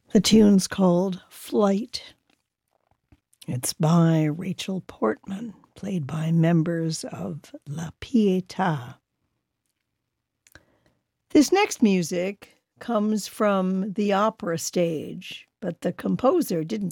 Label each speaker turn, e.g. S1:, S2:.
S1: The tune's called Flight. It's by Rachel Portman, played by members of La Pietà. This next music comes from the opera stage, but the composer didn't